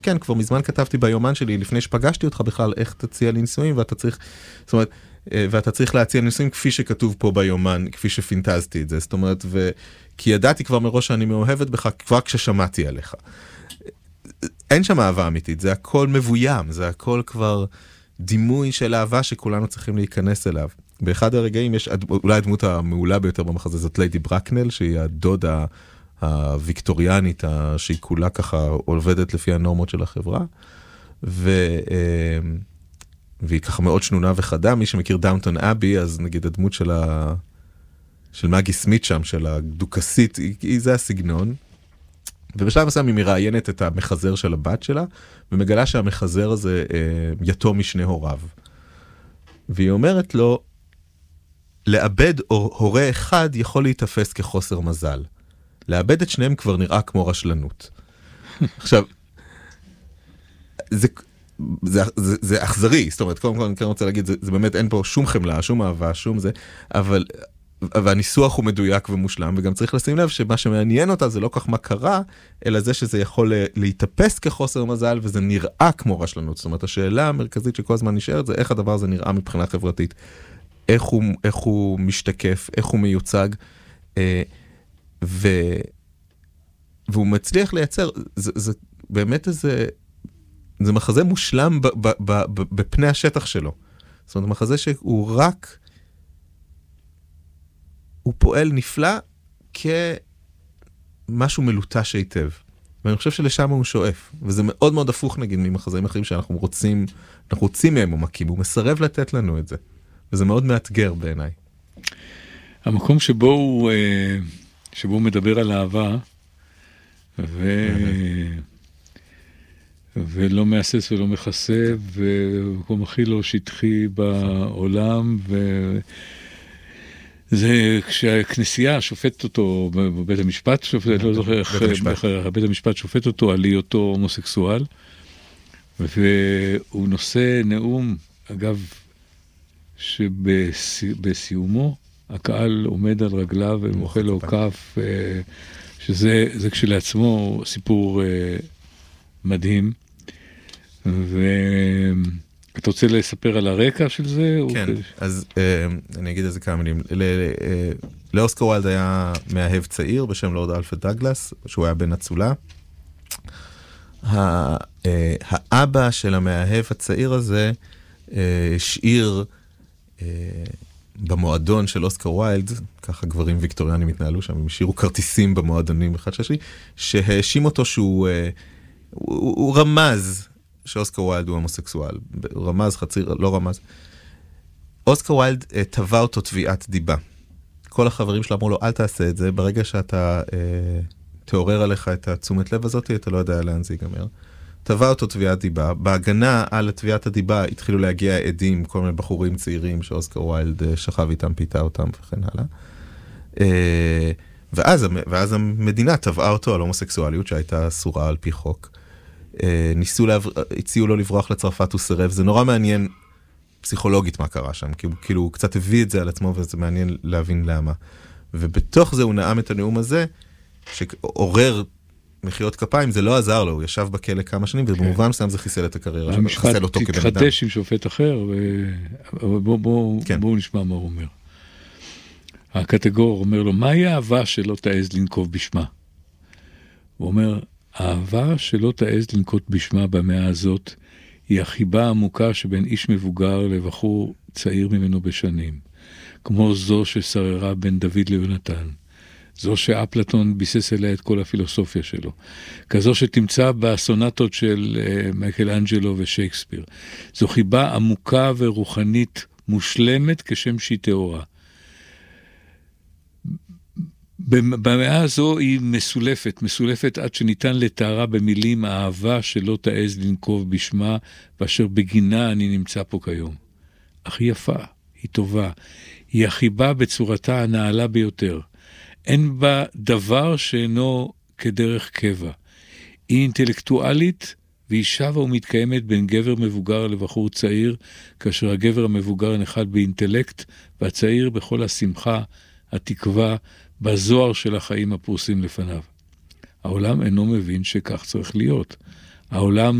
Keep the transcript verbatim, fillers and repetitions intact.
כן, כבר מזמן כתבתי ביומן שלי, לפני שפגשתי אותך בכלל, איך תציע לי ניסויים, ואתה צריך, זאת אומרת, ואתה צריך להציע ניסויים כפי שכתוב פה ביומן, כפי שפינטזתי את זה, זאת אומרת, ו... כי ידעתי כבר מראש שאני מאוהבת בך, כבר כששמעתי עליך. אין שם אהבה אמיתית, זה הכל מבוים, זה הכל כבר דימוי של אהבה שכולנו צריכים להיכנס אליו. באחד הרגעים יש, אולי הדמות המעולה ביותר במחזה, זאת ליידי ברקנל, שהיא הדודה הוויקטוריאנית, שהיא כולה ככה עובדת לפי הנורמות של החברה, ו... והיא ככה מאוד שנונה וחדה, מי שמכיר דאונטון אבי, אז נגיד הדמות של, ה... של מגי סמית שם, של הדוקסית, היא, היא זה הסגנון, ובשלב מסוים היא מראיינת את המחזר של הבת שלה, ומגלה שהמחזר הזה אה, יתום משני הוריו. והיא אומרת לו, לאבד הורה אחד יכול להתאפס כחוסר מזל. לאבד את שניהם כבר נראה כמו רשלנות. עכשיו, זה... זה, זה, זה אכזרי, זאת אומרת, קודם כל אני רוצה להגיד, זה, זה באמת אין פה שום חמלה, שום אהבה, שום זה, אבל, והניסוח הוא מדויק ומושלם, וגם צריך לשים לב שמה שמעניין אותה זה לא כך מה קרה, אלא זה שזה יכול להתאפס כחוסר מזל, וזה נראה כמו רשלנות. זאת אומרת, השאלה המרכזית שכל הזמן נשארת, זה איך הדבר הזה נראה מבחינה חברתית, איך הוא, איך הוא משתקף, איך הוא מיוצג, ו, והוא מצליח לייצר, זה, זה באמת איזה, זה מחזה מושלם ב, ב, ב, ב, בפני השטח שלו. זאת אומרת, מחזה שהוא רק, הוא פועל נפלא כמשהו מלוטש היטב. ואני חושב שלשם הוא שואף. וזה מאוד מאוד הפוך, נגיד, ממחזים אחרים שאנחנו רוצים, אנחנו רוצים מהם עומקים. הוא מסרב לתת לנו את זה. וזה מאוד מאתגר בעיניי. המקום שבו הוא, שבו הוא מדבר על אהבה, ו... ולא מאסס ולא מכסה, ומקום הכי לא שטחי בעולם, וזה כשהכנסייה שופטת אותו, בבית המשפט, שופט, לא זוכר איך, בית המשפט שופט אותו על היותו הומוסקסואל, והוא נושא נאום, אגב, שבסיומו, הקהל עומד על רגליו ומוחא לו כף, שזה זה כשלעצמו סיפור מדהים. ואתה רוצה לספר על הרקע של זה? כן, אז אני אגיד איזה כמה מילים. לאוסקר ויילד היה מאהב צעיר בשם לורד אלפרד דאגלס, שהוא היה בן אצולה. האבא של המאהב הצעיר הזה השאיר במועדון של אוסקר ויילד, ככה גברים ויקטוריאנים התנהלו שם, הם השאירו כרטיסים במועדונים אחד ששי, שהאשים אותו שהוא הוא, הוא רמז שאוסקר ויילד הוא הומוסקסואל. רמז, חצי, לא רמז. אוסקר ויילד תבע אותו תביעת דיבה. כל החברים שלו אמרו לו, אל תעשה את זה, ברגע שאתה אה, תעורר עליך את התשומת לב הזאת, אתה לא יודע לאן זה ייגמר. תבע אותו תביעת דיבה. בהגנה על תביעת הדיבה התחילו להגיע עדים, כל מיני בחורים צעירים שאוסקר ויילד שכב איתם, פיתה אותם וכן הלאה. אה, ואז, ואז המדינה תבעה אותו על הומוסקסואליות שהייתה אסורה על פי חוק. אה, ניסו, לה, הציעו לו לברוח לצרפת וסרב. זה נורא מעניין פסיכולוגית מה קרה שם, כי כאילו הוא קצת הביא את זה על עצמו וזה מעניין להבין למה. ובתוך זה הוא נאם את הנאום הזה, שעורר מחיאות כפיים, זה לא עזר לו, הוא ישב בכלא כמה שנים, ובמובן מסוים זה חיסל את הקריירה. המשפט תתחדש עם שופט אחר, ובואו נשמע מה הוא אומר. הקטגור אומר לו, מהי האהבה שלא תעז לנקוב בשמה? הוא אומר, האהבה שלא תעז לנקוט בשמה במאה הזאת, היא החיבה העמוקה שבין איש מבוגר לבחור צעיר ממנו בשנים, כמו זו ששררה בין דוד ליונתן, זו שאפלטון ביסס אליה את כל הפילוסופיה שלו, כזו שתמצא בסונטות של uh, מייקל אנג'לו ושייקספיר. זו חיבה עמוקה ורוחנית מושלמת כשם שהיא תאורה. במאה הזו היא מסולפת, מסולפת עד שניתן לתארה במילים האהבה שלא תעז לנקוב בשמה, ואשר בגינה אני נמצא פה כיום. אך היא יפה, היא טובה, היא החיבה בצורתה הנעלה ביותר. אין בה דבר שאינו כדרך קבע. היא אינטלקטואלית, והיא שווה ומתקיימת בין גבר מבוגר לבחור צעיר, כאשר הגבר המבוגר נחל באינטלקט, והצעיר בכל השמחה, התקווה, בזוהר של החיים הפרוסים לפניו. העולם אינו מבין שכך צריך להיות. העולם